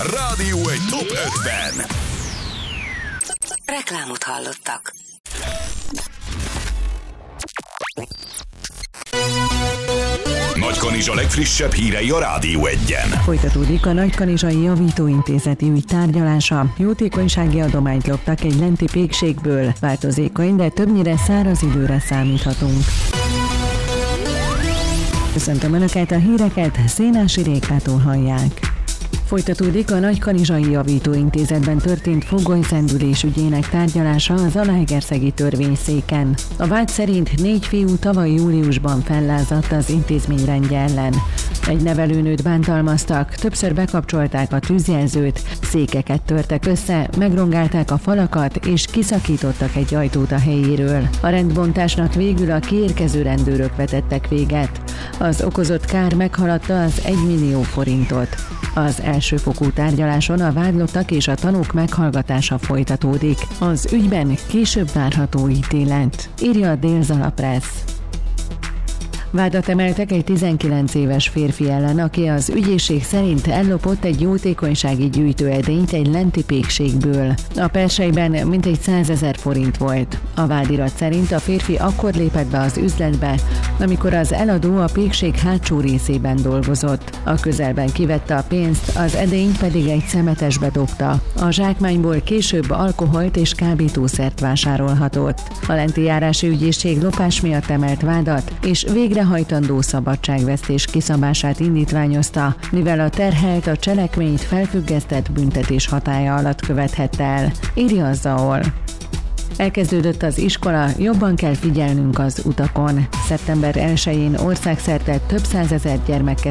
Rádió egy top 50. Reklámot hallottak. Nagykanizsa legfrissebb hírei a Rádió 1-en. Folytatódik a Nagykanizsai Javítóintézeti ügy tárgyalása. Jótékonysági adományt loptak egy lenti pékségből. Változékony, de többnyire száraz időre számíthatunk. Köszöntöm Önöket, a híreket Szénási Rékától hallják. Folytatódik a Nagykanizsai Javítóintézetben történt fogolyszendülés ügyének tárgyalása az Zalaegerszegi törvényszéken. A vád szerint 4 fiú tavaly júliusban fellázadt az intézmény rendje ellen. Egy nevelőnőt bántalmaztak, többször bekapcsolták a tűzjelzőt, székeket törtek össze, megrongálták a falakat és kiszakítottak egy ajtót a helyéről. A rendbontásnak végül a kiérkező rendőrök vetettek véget. Az okozott kár meghaladta az 1 millió forintot. Az elsőfokú tárgyaláson a vádlottak és a tanúk meghallgatása folytatódik. Az ügyben később várható ítélet, írja a Dél-Zala Press. Vádat emeltek egy 19 éves férfi ellen, aki az ügyészség szerint ellopott egy jótékonysági gyűjtőedényt egy lenti pékségből. A perselyben mintegy 100 000 forint volt. A vádirat szerint a férfi akkor lépett be az üzletbe, amikor az eladó a pékség hátsó részében dolgozott. A közelben kivette a pénzt, az edényt pedig egy szemetesbe dobta. A zsákmányból később alkoholt és kábítószert vásárolhatott. A lenti járási ügyészség lopás miatt emelt vádat, és végrehajtandó szabadságvesztés kiszabását indítványozta, mivel a terhelt a cselekményt felfüggesztett büntetés hatálya alatt követhette el, írja a ZAOL. Elkezdődött az iskola, jobban kell figyelnünk az utakon. Szeptember 1-én országszerte több 100 000 gyermek